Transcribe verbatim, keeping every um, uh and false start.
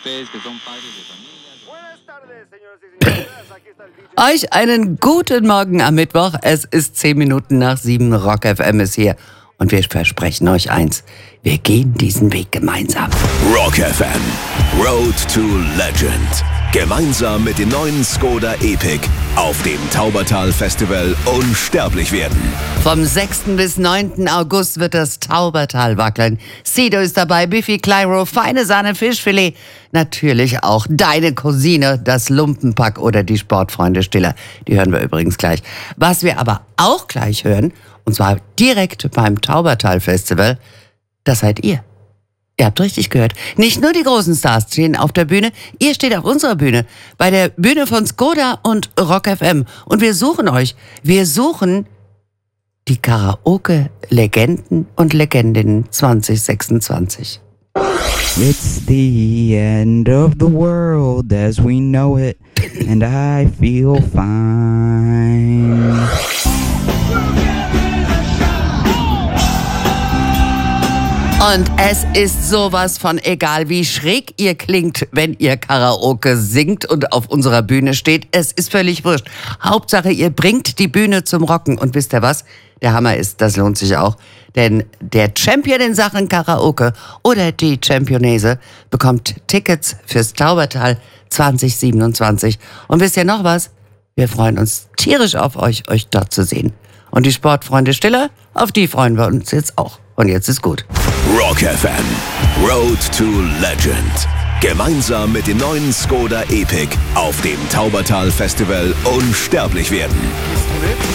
Euch einen guten Morgen am Mittwoch. Es ist zehn Minuten nach sieben. Rock F M ist hier. Und wir versprechen euch eins. Wir gehen diesen Weg gemeinsam. Rock F M. Road to Legend. Gemeinsam mit dem neuen Skoda Epic auf dem Taubertal Festival unsterblich werden. Vom sechsten bis neunten August wird das Taubertal wackeln. Sido ist dabei, Biffy Clyro, feine Sahne, Fischfilet. Natürlich auch deine Cousine, das Lumpenpack oder die Sportfreunde Stiller. Die hören wir übrigens gleich. Was wir aber auch gleich hören, und zwar direkt beim Taubertal Festival, das seid ihr. Ihr habt richtig gehört. Nicht nur die großen Stars stehen auf der Bühne, ihr steht auf unserer Bühne. Bei der Bühne von Skoda und Rock F M. Und wir suchen euch. Wir suchen die Karaoke-Legenden und Legendinnen zwanzig sechsundzwanzig. It's the end of the world as we know it, and I feel fine. Und es ist sowas von egal, wie schräg ihr klingt, wenn ihr Karaoke singt und auf unserer Bühne steht. Es ist völlig wurscht. Hauptsache, ihr bringt die Bühne zum Rocken. Und wisst ihr was? Der Hammer ist, das lohnt sich auch. Denn der Champion in Sachen Karaoke oder die Championese bekommt Tickets fürs Taubertal zwanzig siebenundzwanzig. Und wisst ihr noch was? Wir freuen uns tierisch auf euch, euch dort zu sehen. Und die Sportfreunde Stiller, auf die freuen wir uns jetzt auch. Und jetzt ist gut. Rock F M. Road to Legend. Gemeinsam mit dem neuen Skoda Epic auf dem Taubertal Festival unsterblich werden.